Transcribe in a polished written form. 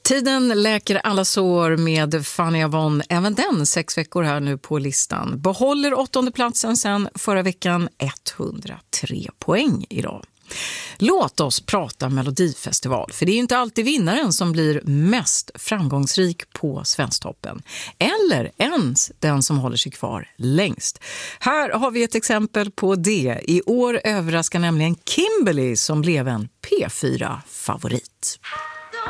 Tiden läker alla sår med Fanny Avon, även den 6 veckor här nu på listan. Behåller 8:e platsen sen förra veckan, 103 poäng idag. Låt oss prata Melodifestival, för det är ju inte alltid vinnaren som blir mest framgångsrik på Svensktoppen. Eller ens den som håller sig kvar längst. Här har vi ett exempel på det. I år överraskar nämligen Kimberly som blev en P4-favorit.